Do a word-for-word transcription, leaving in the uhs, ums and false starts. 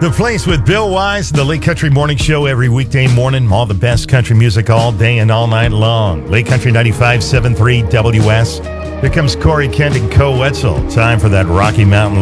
The Place with Bill Wise, the Lake Country Morning Show every weekday morning. All the best country music all day and all night long. Lake Country ninety-five point seven three W S. Here comes Corey Kent and Co. Wetzel. Time for that Rocky Mountain